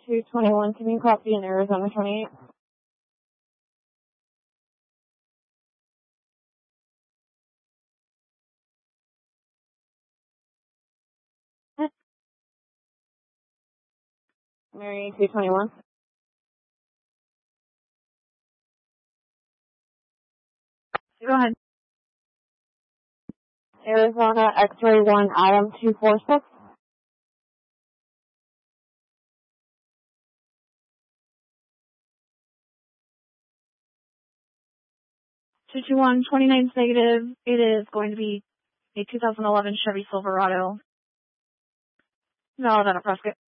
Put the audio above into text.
221, can you copy in Arizona 28? Mary 221. Go ahead. Arizona X-ray 1 Adam 246. 221, 29's negative. It is going to be a 2011 Chevy Silverado. Valid on a Prescott.